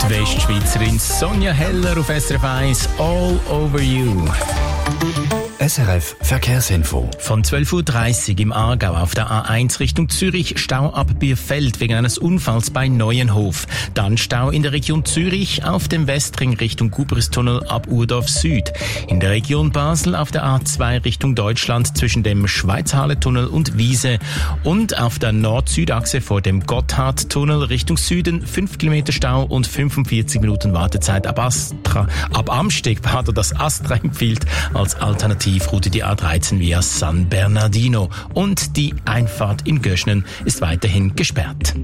Die Westschweizerin Sonja Heller auf SRF 1 All Over You. SRF Verkehrsinfo. Von 12.30 Uhr im Aargau auf der A1 Richtung Zürich Stau ab Bierfeld wegen eines Unfalls bei Neuenhof. Dann Stau in der Region Zürich auf dem Westring Richtung Gubristunnel ab Urdorf Süd. In der Region Basel auf der A2 Richtung Deutschland zwischen dem Schweizerhalle-Tunnel und Wiese. Und auf der Nord-Süd-Achse vor dem Gotthardtunnel Richtung Süden 5 Kilometer Stau und 45 Minuten Wartezeit ab Amsteg. Das Astra empfiehlt als Alternativroute die A13 via San Bernardino. Und die Einfahrt in Göschnen ist weiterhin gesperrt.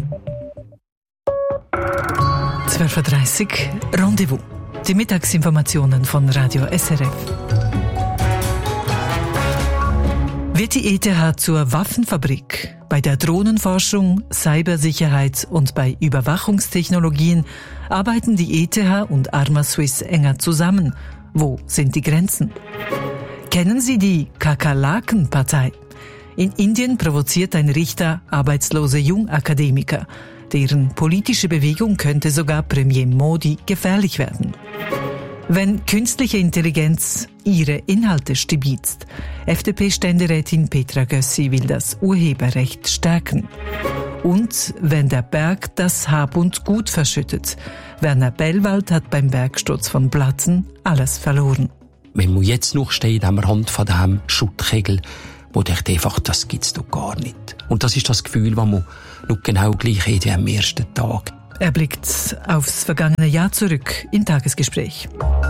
12.30 Uhr Rendezvous. Die Mittagsinformationen von Radio SRF. Wird die ETH zur Waffenfabrik? Bei der Drohnenforschung, Cybersicherheit und bei Überwachungstechnologien arbeiten die ETH und Arma-Swiss enger zusammen. Wo sind die Grenzen? Kennen Sie die Kakerlaken-Partei? In Indien provoziert ein Richter arbeitslose Jungakademiker. Deren politische Bewegung könnte sogar Premier Modi gefährlich werden. Wenn künstliche Intelligenz ihre Inhalte stibitzt. FDP-Ständerätin Petra Gössi will das Urheberrecht stärken. Und wenn der Berg das Hab und Gut verschüttet. Werner Bellwald hat beim Bergsturz von Blatten alles verloren. Wenn man jetzt noch steht am Rand von diesem Schuttkegel, wo denkt einfach, das gibt's doch gar nicht. Und das ist das Gefühl, das man noch genau gleich hat wie am ersten Tag. Er blickt aufs vergangene Jahr zurück im Tagesgespräch.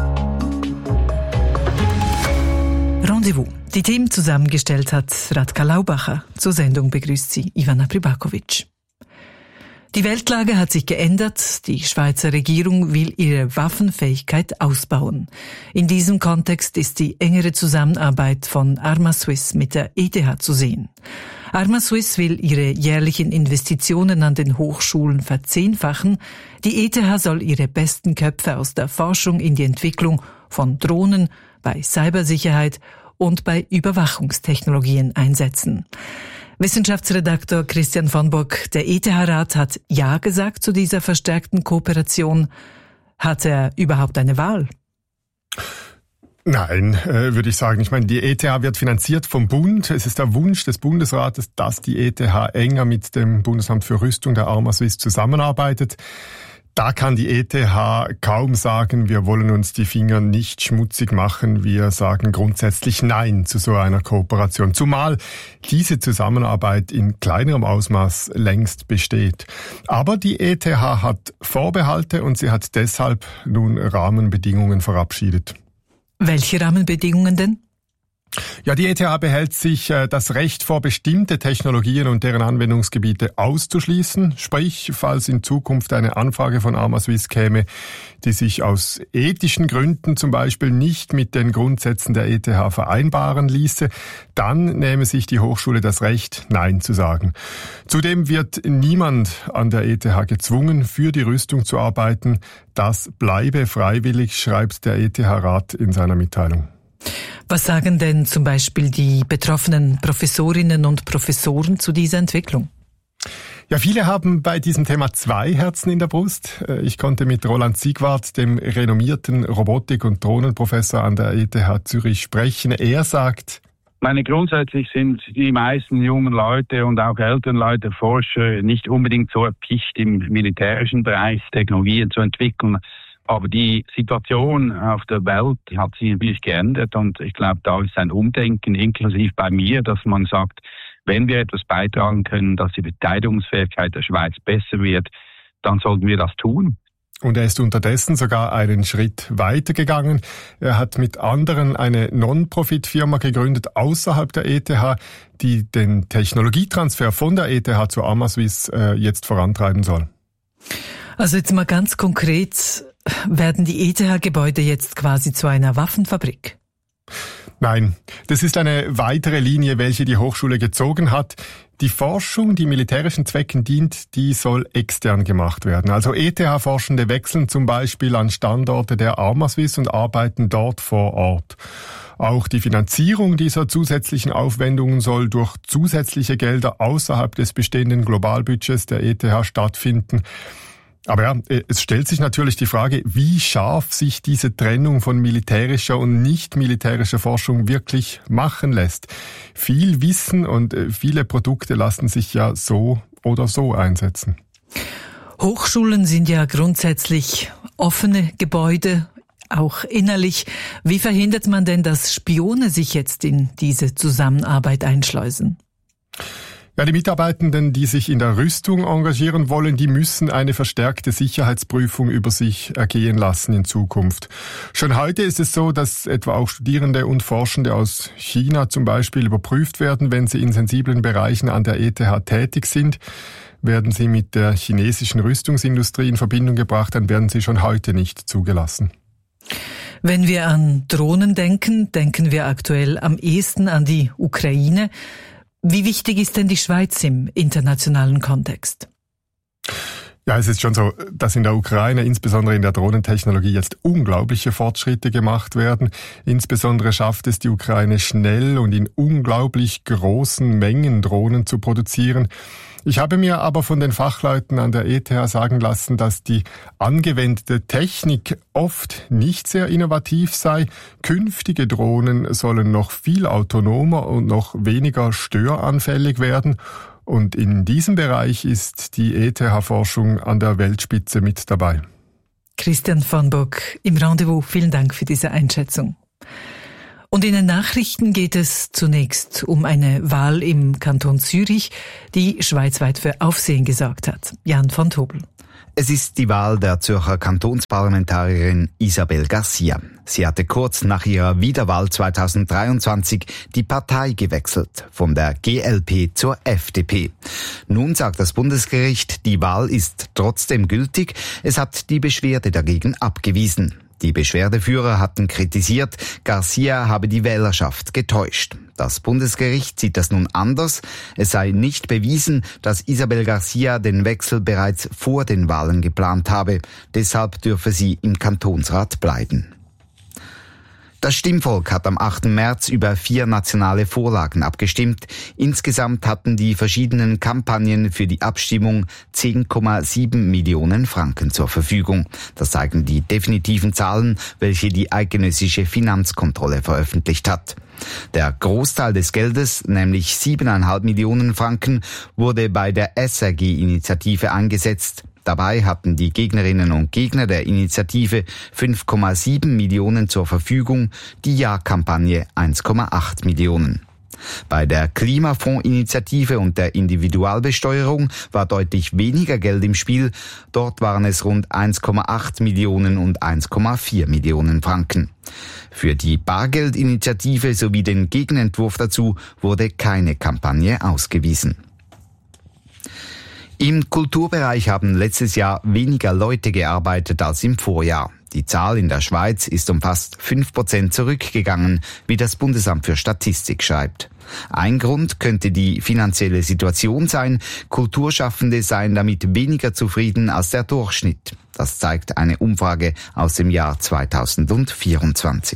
Rendezvous. Die Team zusammengestellt hat Radka Laubacher. Zur Sendung begrüßt sie Ivana Pribakovic. Die Weltlage hat sich geändert. Die Schweizer Regierung will ihre Waffenfähigkeit ausbauen. In diesem Kontext ist die engere Zusammenarbeit von Arma-Swiss mit der ETH zu sehen. Arma-Swiss will ihre jährlichen Investitionen an den Hochschulen verzehnfachen. Die ETH soll ihre besten Köpfe aus der Forschung in die Entwicklung von Drohnen, bei Cybersicherheit und bei Überwachungstechnologien einsetzen. Wissenschaftsredaktor Christian von Bock, der ETH-Rat hat Ja gesagt zu dieser verstärkten Kooperation. Hat er überhaupt eine Wahl? Nein, würde ich sagen. Ich meine, die ETH wird finanziert vom Bund. Es ist der Wunsch des Bundesrates, dass die ETH enger mit dem Bundesamt für Rüstung, der Arma-Swiss, zusammenarbeitet. Da kann die ETH kaum sagen, wir wollen uns die Finger nicht schmutzig machen. Wir sagen grundsätzlich Nein zu so einer Kooperation. Zumal diese Zusammenarbeit in kleinerem Ausmaß längst besteht. Aber die ETH hat Vorbehalte und sie hat deshalb nun Rahmenbedingungen verabschiedet. Welche Rahmenbedingungen denn? Ja, die ETH behält sich das Recht vor, bestimmte Technologien und deren Anwendungsgebiete auszuschließen. Sprich, falls in Zukunft eine Anfrage von Arma-Swiss käme, die sich aus ethischen Gründen zum Beispiel nicht mit den Grundsätzen der ETH vereinbaren ließe, dann nehme sich die Hochschule das Recht, Nein zu sagen. Zudem wird niemand an der ETH gezwungen, für die Rüstung zu arbeiten. Das bleibe freiwillig, schreibt der ETH-Rat in seiner Mitteilung. Was sagen denn zum Beispiel die betroffenen Professorinnen und Professoren zu dieser Entwicklung? Ja, viele haben bei diesem Thema zwei Herzen in der Brust. Ich konnte mit Roland Siegwart, dem renommierten Robotik- und Drohnenprofessor an der ETH Zürich, sprechen. Er sagt: Grundsätzlich sind die meisten jungen Leute und auch älteren Leute, Forscher, nicht unbedingt so erpicht im militärischen Bereich Technologien zu entwickeln. Aber die Situation auf der Welt hat sich natürlich geändert und ich glaube, da ist ein Umdenken, inklusive bei mir, dass man sagt, wenn wir etwas beitragen können, dass die Verteidigungsfähigkeit der Schweiz besser wird, dann sollten wir das tun. Und er ist unterdessen sogar einen Schritt weitergegangen. Er hat mit anderen eine Non-Profit-Firma gegründet außerhalb der ETH, die den Technologietransfer von der ETH zur Arma-Swiss jetzt vorantreiben soll. Also jetzt mal ganz konkret, werden die ETH-Gebäude jetzt quasi zu einer Waffenfabrik? Nein, das ist eine weitere Linie, welche die Hochschule gezogen hat. Die Forschung, die militärischen Zwecken dient, die soll extern gemacht werden. Also ETH-Forschende wechseln zum Beispiel an Standorte der Arma-Swiss und arbeiten dort vor Ort. Auch die Finanzierung dieser zusätzlichen Aufwendungen soll durch zusätzliche Gelder außerhalb des bestehenden Globalbudgets der ETH stattfinden. Aber ja, es stellt sich natürlich die Frage, wie scharf sich diese Trennung von militärischer und nicht militärischer Forschung wirklich machen lässt. Viel Wissen und viele Produkte lassen sich ja so oder so einsetzen. Hochschulen sind ja grundsätzlich offene Gebäude, auch innerlich. Wie verhindert man denn, dass Spione sich jetzt in diese Zusammenarbeit einschleusen? Ja, die Mitarbeitenden, die sich in der Rüstung engagieren wollen, die müssen eine verstärkte Sicherheitsprüfung über sich ergehen lassen in Zukunft. Schon heute ist es so, dass etwa auch Studierende und Forschende aus China zum Beispiel überprüft werden, wenn sie in sensiblen Bereichen an der ETH tätig sind. Werden sie mit der chinesischen Rüstungsindustrie in Verbindung gebracht, dann werden sie schon heute nicht zugelassen. Wenn wir an Drohnen denken, denken wir aktuell am ehesten an die Ukraine. Wie wichtig ist denn die Schweiz im internationalen Kontext? Ja, es ist schon so, dass in der Ukraine, insbesondere in der Drohnentechnologie, jetzt unglaubliche Fortschritte gemacht werden. Insbesondere schafft es die Ukraine schnell und in unglaublich großen Mengen Drohnen zu produzieren. Ich habe mir aber von den Fachleuten an der ETH sagen lassen, dass die angewendete Technik oft nicht sehr innovativ sei. Künftige Drohnen sollen noch viel autonomer und noch weniger störanfällig werden. Und in diesem Bereich ist die ETH-Forschung an der Weltspitze mit dabei. Christian von Bock im Rendezvous. Vielen Dank für diese Einschätzung. Und in den Nachrichten geht es zunächst um eine Wahl im Kanton Zürich, die schweizweit für Aufsehen gesorgt hat. Jan von Tobel. Es ist die Wahl der Zürcher Kantonsparlamentarierin Isabel Garcia. Sie hatte kurz nach ihrer Wiederwahl 2023 die Partei gewechselt, von der GLP zur FDP. Nun sagt das Bundesgericht, die Wahl ist trotzdem gültig. Es hat die Beschwerde dagegen abgewiesen. Die Beschwerdeführer hatten kritisiert, Garcia habe die Wählerschaft getäuscht. Das Bundesgericht sieht das nun anders. Es sei nicht bewiesen, dass Isabel Garcia den Wechsel bereits vor den Wahlen geplant habe. Deshalb dürfe sie im Kantonsrat bleiben. Das Stimmvolk hat am 8. März über 4 nationale Vorlagen abgestimmt. Insgesamt hatten die verschiedenen Kampagnen für die Abstimmung 10,7 Millionen Franken zur Verfügung. Das zeigen die definitiven Zahlen, welche die eidgenössische Finanzkontrolle veröffentlicht hat. Der Großteil des Geldes, nämlich 7,5 Millionen Franken, wurde bei der SRG-Initiative eingesetzt. Dabei hatten die Gegnerinnen und Gegner der Initiative 5,7 Millionen zur Verfügung, die Ja-Kampagne 1,8 Millionen. Bei der Klimafondsinitiative und der Individualbesteuerung war deutlich weniger Geld im Spiel. Dort waren es rund 1,8 Millionen und 1,4 Millionen Franken. Für die Bargeldinitiative sowie den Gegenentwurf dazu wurde keine Kampagne ausgewiesen. Im Kulturbereich haben letztes Jahr weniger Leute gearbeitet als im Vorjahr. Die Zahl in der Schweiz ist um fast 5% zurückgegangen, wie das Bundesamt für Statistik schreibt. Ein Grund könnte die finanzielle Situation sein. Kulturschaffende seien damit weniger zufrieden als der Durchschnitt. Das zeigt eine Umfrage aus dem Jahr 2024.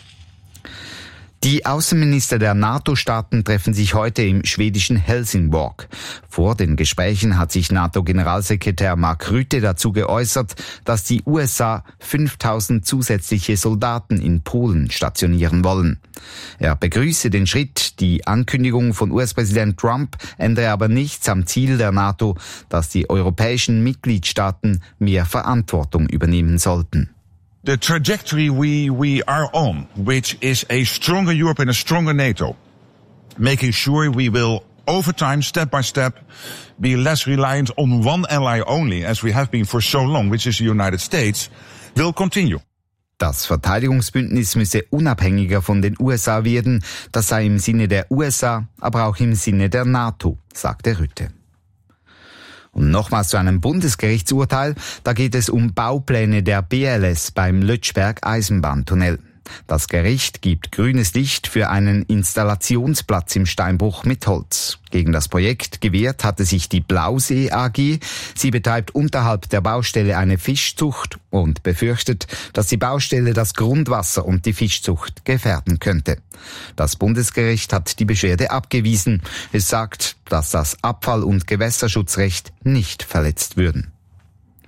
Die Außenminister der NATO-Staaten treffen sich heute im schwedischen Helsingborg. Vor den Gesprächen hat sich NATO-Generalsekretär Mark Rutte dazu geäußert, dass die USA 5.000 zusätzliche Soldaten in Polen stationieren wollen. Er begrüße den Schritt. Die Ankündigung von US-Präsident Trump ändere aber nichts am Ziel der NATO, dass die europäischen Mitgliedstaaten mehr Verantwortung übernehmen sollten. The trajectory we are on, which is a stronger Europe and a stronger NATO, making sure we will, over time, step by step, be less reliant on one ally only, as we have been for so long, which is the United States, will continue. Das Verteidigungsbündnis müsse unabhängiger von den USA werden. Das sei im Sinne der USA, aber auch im Sinne der NATO, sagte Rutte. Und nochmals zu einem Bundesgerichtsurteil, da geht es um Baupläne der BLS beim Lötschberg-Eisenbahntunnel. Das Gericht gibt grünes Licht für einen Installationsplatz im Steinbruch mit Holz. Gegen das Projekt gewehrt hatte sich die Blausee AG. Sie betreibt unterhalb der Baustelle eine Fischzucht und befürchtet, dass die Baustelle das Grundwasser und die Fischzucht gefährden könnte. Das Bundesgericht hat die Beschwerde abgewiesen. Es sagt, dass das Abfall- und Gewässerschutzrecht nicht verletzt würden.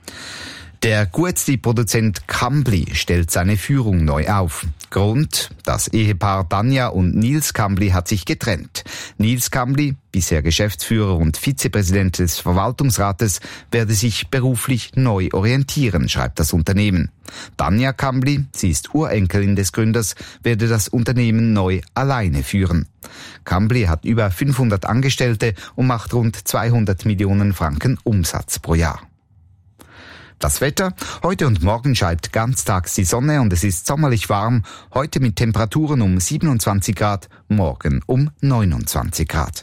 Der Guetzli-Produzent Cambly stellt seine Führung neu auf. Grund: das Ehepaar Tanja und Nils Cambly hat sich getrennt. Nils Cambly, bisher Geschäftsführer und Vizepräsident des Verwaltungsrates, werde sich beruflich neu orientieren, schreibt das Unternehmen. Tanja Cambly, sie ist Urenkelin des Gründers, werde das Unternehmen neu alleine führen. Cambly hat über 500 Angestellte und macht rund 200 Millionen Franken Umsatz pro Jahr. Das Wetter: heute und morgen scheint ganztags die Sonne und es ist sommerlich warm. Heute mit Temperaturen um 27 Grad, morgen um 29 Grad.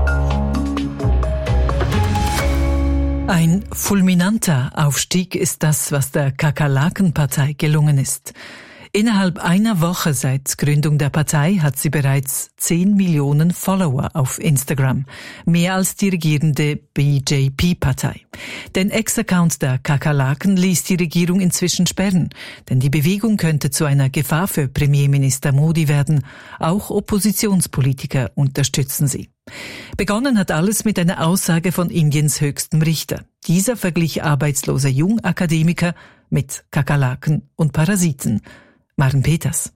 Ein fulminanter Aufstieg ist das, was der Kakerlaken-Partei gelungen ist. Innerhalb einer Woche seit Gründung der Partei hat sie bereits 10 Millionen Follower auf Instagram. Mehr als die regierende BJP-Partei. Den Ex-Account der Kakerlaken ließ die Regierung inzwischen sperren, denn die Bewegung könnte zu einer Gefahr für Premierminister Modi werden. Auch Oppositionspolitiker unterstützen sie. Begonnen hat alles mit einer Aussage von Indiens höchstem Richter. Dieser verglich arbeitslose Jungakademiker mit Kakerlaken und Parasiten. Maren Peters.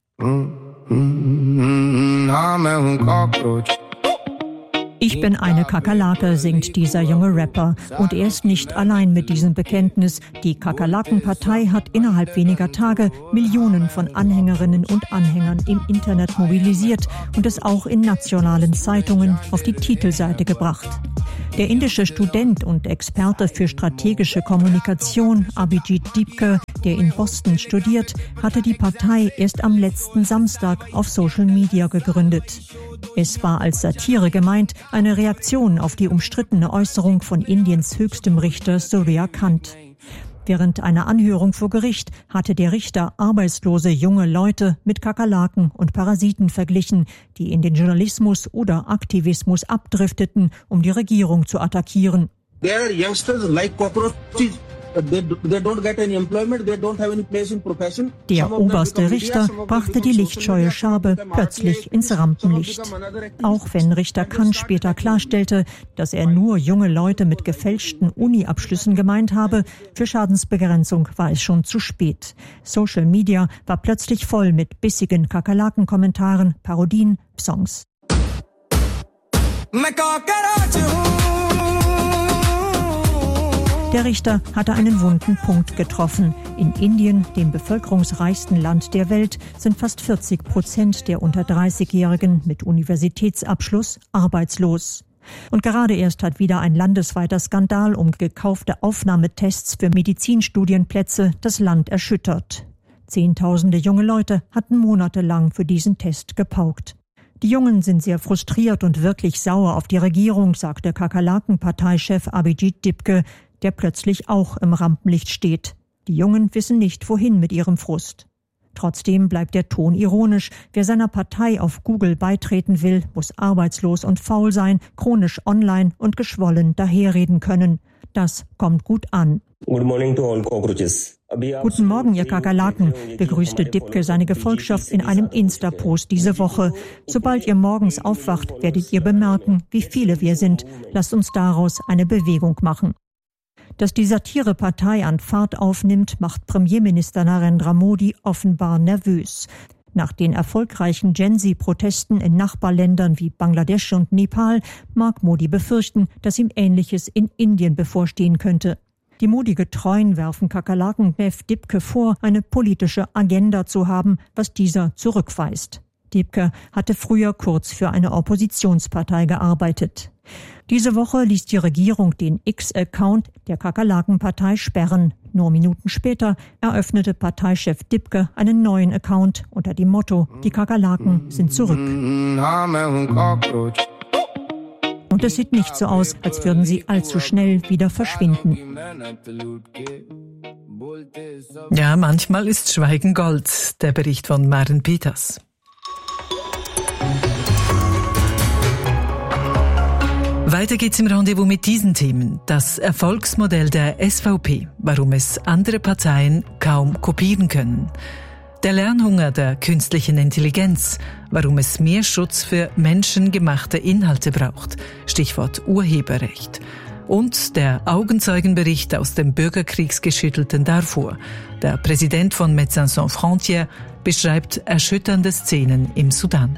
Ich bin eine Kakerlake, singt dieser junge Rapper. Und er ist nicht allein mit diesem Bekenntnis. Die Kakerlaken-Partei hat innerhalb weniger Tage Millionen von Anhängerinnen und Anhängern im Internet mobilisiert und es auch in nationalen Zeitungen auf die Titelseite gebracht. Der indische Student und Experte für strategische Kommunikation Abhijit Dipke, der in Boston studiert, hatte die Partei erst am letzten Samstag auf Social Media gegründet. Es war als Satire gemeint, eine Reaktion auf die umstrittene Äußerung von Indiens höchstem Richter Surya Kant. Während einer Anhörung vor Gericht hatte der Richter arbeitslose junge Leute mit Kakerlaken und Parasiten verglichen, die in den Journalismus oder Aktivismus abdrifteten, um die Regierung zu attackieren. There are youngsters like cockroaches. They don't get any employment, they don't have any place in profession. Der oberste Richter brachte die lichtscheue Schabe plötzlich ins Rampenlicht. Auch wenn Richter Kant später klarstellte, dass er nur junge Leute mit gefälschten Uni-Abschlüssen gemeint habe, für Schadensbegrenzung war es schon zu spät. Social Media war plötzlich voll mit bissigen Kakerlaken-Kommentaren, Parodien, Songs. Der Richter hatte einen wunden Punkt getroffen. In Indien, dem bevölkerungsreichsten Land der Welt, sind fast 40% der unter 30-Jährigen mit Universitätsabschluss arbeitslos. Und gerade erst hat wieder ein landesweiter Skandal um gekaufte Aufnahmetests für Medizinstudienplätze das Land erschüttert. Zehntausende junge Leute hatten monatelang für diesen Test gepaukt. Die Jungen sind sehr frustriert und wirklich sauer auf die Regierung, sagte Kakerlaken-Parteichef Abhijit Dipke, der plötzlich auch im Rampenlicht steht. Die Jungen wissen nicht, wohin mit ihrem Frust. Trotzdem bleibt der Ton ironisch. Wer seiner Partei auf Google beitreten will, muss arbeitslos und faul sein, chronisch online und geschwollen daherreden können. Das kommt gut an. Good morning to all cockroaches. Guten Morgen, ihr Kakerlaken, begrüßte Dipke seine Gefolgschaft in einem Insta-Post diese Woche. Sobald ihr morgens aufwacht, werdet ihr bemerken, wie viele wir sind. Lasst uns daraus eine Bewegung machen. Dass die Satirepartei an Fahrt aufnimmt, macht Premierminister Narendra Modi offenbar nervös. Nach den erfolgreichen Gen-Z-Protesten in Nachbarländern wie Bangladesch und Nepal mag Modi befürchten, dass ihm Ähnliches in Indien bevorstehen könnte. Die Modi-Getreuen werfen Kakerlaken-Chef Dipke vor, eine politische Agenda zu haben, was dieser zurückweist. Dipke hatte früher kurz für eine Oppositionspartei gearbeitet. Diese Woche ließ die Regierung den X-Account der Kakerlaken-Partei sperren. Nur Minuten später eröffnete Parteichef Dipke einen neuen Account unter dem Motto: Die Kakerlaken sind zurück. Und es sieht nicht so aus, als würden sie allzu schnell wieder verschwinden. Ja, manchmal ist Schweigen Gold. Der Bericht von Maren Peters. Weiter geht's im Rendezvous mit diesen Themen. Das Erfolgsmodell der SVP, warum es andere Parteien kaum kopieren können. Der Lernhunger der künstlichen Intelligenz, warum es mehr Schutz für menschengemachte Inhalte braucht. Stichwort Urheberrecht. Und der Augenzeugenbericht aus dem bürgerkriegsgeschüttelten Darfur. Der Präsident von Médecins Sans Frontières beschreibt erschütternde Szenen im Sudan.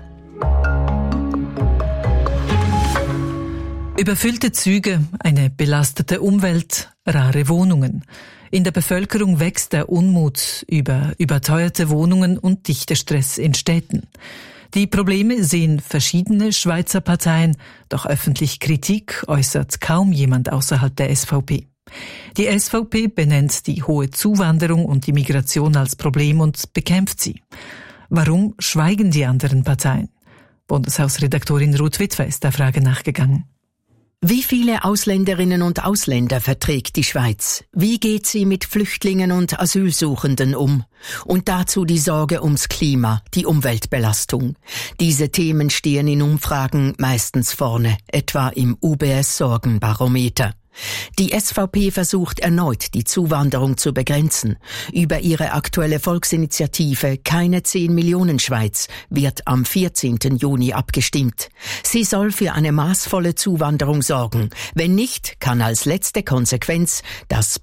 Überfüllte Züge, eine belastete Umwelt, rare Wohnungen. In der Bevölkerung wächst der Unmut über überteuerte Wohnungen und Dichtestress in Städten. Die Probleme sehen verschiedene Schweizer Parteien, doch öffentlich Kritik äußert kaum jemand außerhalb der SVP. Die SVP benennt die hohe Zuwanderung und die Migration als Problem und bekämpft sie. Warum schweigen die anderen Parteien? Bundeshausredaktorin Ruth Witwer ist der Frage nachgegangen. Wie viele Ausländerinnen und Ausländer verträgt die Schweiz? Wie geht sie mit Flüchtlingen und Asylsuchenden um? Und dazu die Sorge ums Klima, die Umweltbelastung. Diese Themen stehen in Umfragen meistens vorne, etwa im UBS-Sorgenbarometer. Die SVP versucht erneut, die Zuwanderung zu begrenzen. Über ihre aktuelle Volksinitiative Keine 10 Millionen Schweiz wird am 14. Juni abgestimmt. Sie soll für eine maßvolle Zuwanderung sorgen. Wenn nicht, kann als letzte Konsequenz das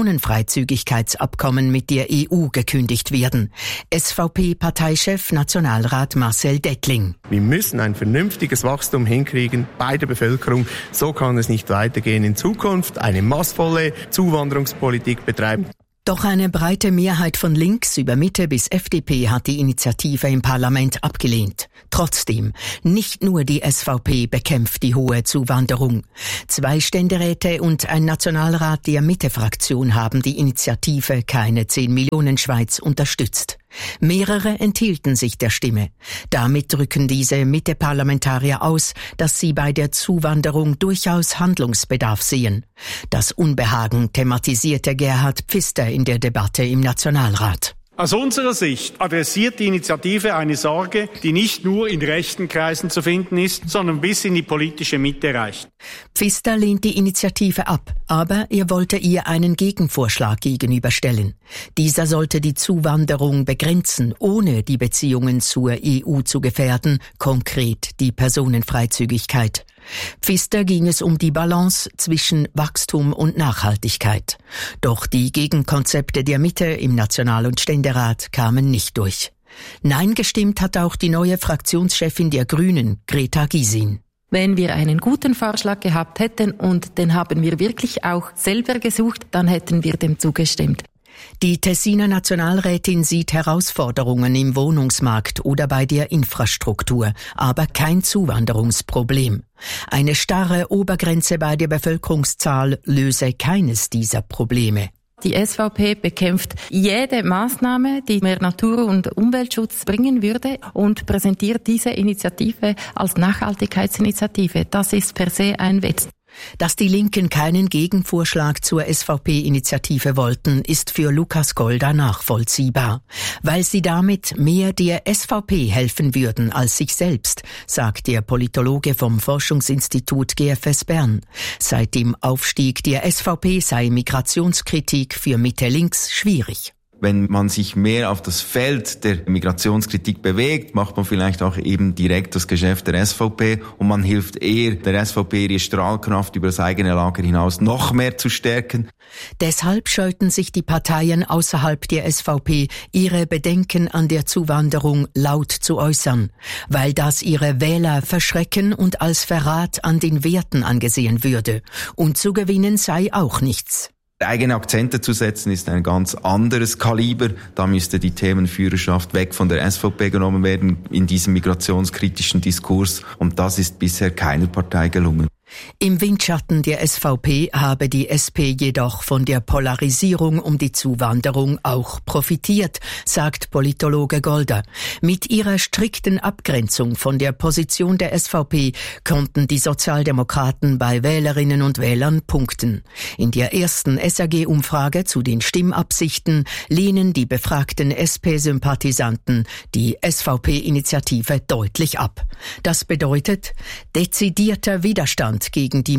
Personenfreizügigkeitsabkommen mit der EU gekündigt werden. SVP-Parteichef Nationalrat Marcel Dettling. Wir müssen ein vernünftiges Wachstum hinkriegen bei der Bevölkerung. So kann es nicht weitergehen in Zukunft. Eine maßvolle Zuwanderungspolitik betreiben. Doch eine breite Mehrheit von links über Mitte bis FDP hat die Initiative im Parlament abgelehnt. Trotzdem, nicht nur die SVP bekämpft die hohe Zuwanderung. 2 Ständeräte und ein Nationalrat der Mitte-Fraktion haben die Initiative Keine 10 Millionen Schweiz unterstützt. Mehrere enthielten sich der Stimme. Damit drücken diese Mitte-Parlamentarier aus, dass sie bei der Zuwanderung durchaus Handlungsbedarf sehen. Das Unbehagen thematisierte Gerhard Pfister in der Debatte im Nationalrat. Aus unserer Sicht adressiert die Initiative eine Sorge, die nicht nur in rechten Kreisen zu finden ist, sondern bis in die politische Mitte reicht. Pfister lehnt die Initiative ab, aber er wollte ihr einen Gegenvorschlag gegenüberstellen. Dieser sollte die Zuwanderung begrenzen, ohne die Beziehungen zur EU zu gefährden, konkret die Personenfreizügigkeit. Pfister ging es um die Balance zwischen Wachstum und Nachhaltigkeit. Doch die Gegenkonzepte der Mitte im National- und Ständerat kamen nicht durch. Nein gestimmt hat auch die neue Fraktionschefin der Grünen, Greta Gysin. Wenn wir einen guten Vorschlag gehabt hätten und den haben wir wirklich auch selber gesucht, dann hätten wir dem zugestimmt. Die Tessiner Nationalrätin sieht Herausforderungen im Wohnungsmarkt oder bei der Infrastruktur, aber kein Zuwanderungsproblem. Eine starre Obergrenze bei der Bevölkerungszahl löse keines dieser Probleme. Die SVP bekämpft jede Maßnahme, die mehr Natur- und Umweltschutz bringen würde und präsentiert diese Initiative als Nachhaltigkeitsinitiative. Das ist per se ein Witz. Dass die Linken keinen Gegenvorschlag zur SVP-Initiative wollten, ist für Lukas Golda nachvollziehbar. Weil sie damit mehr der SVP helfen würden als sich selbst, sagt der Politologe vom Forschungsinstitut GFS Bern. Seit dem Aufstieg der SVP sei Migrationskritik für Mitte-Links schwierig. Wenn man sich mehr auf das Feld der Migrationskritik bewegt, macht man vielleicht auch eben direkt das Geschäft der SVP und man hilft eher der SVP, ihre Strahlkraft über das eigene Lager hinaus noch mehr zu stärken. Deshalb scheuten sich die Parteien außerhalb der SVP, ihre Bedenken an der Zuwanderung laut zu äußern, weil das ihre Wähler verschrecken und als Verrat an den Werten angesehen würde. Und zu gewinnen sei auch nichts. Eigene Akzente zu setzen ist ein ganz anderes Kaliber. Da müsste die Themenführerschaft weg von der SVP genommen werden in diesem migrationskritischen Diskurs. Und das ist bisher keiner Partei gelungen. Im Windschatten der SVP habe die SP jedoch von der Polarisierung um die Zuwanderung auch profitiert, sagt Politologe Golda. Mit ihrer strikten Abgrenzung von der Position der SVP konnten die Sozialdemokraten bei Wählerinnen und Wählern punkten. In der ersten SAG-Umfrage zu den Stimmabsichten lehnen die befragten SP-Sympathisanten die SVP-Initiative deutlich ab. Das bedeutet, dezidierter Widerstand gegen die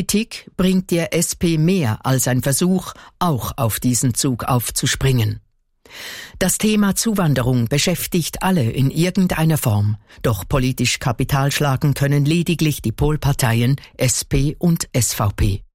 Migrationskritik bringt der SP mehr als ein Versuch, auch auf diesen Zug aufzuspringen. Das Thema Zuwanderung beschäftigt alle in irgendeiner Form. Doch politisch Kapital schlagen können lediglich die Polparteien SP und SVP.